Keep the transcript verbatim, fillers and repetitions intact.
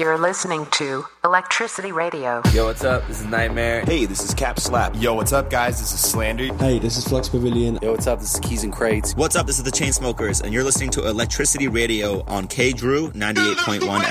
You're listening to Electricity Radio. Yo, what's up? This is Nightmare. Hey, this is Cap Slap. Yo, what's up, guys? This is Slander. Hey, this is Flux Pavilion. Yo, what's up? This is Keys and Crates. What's up? This is the Chainsmokers, and you're listening to Electricity Radio on K Drew ninety-eight point one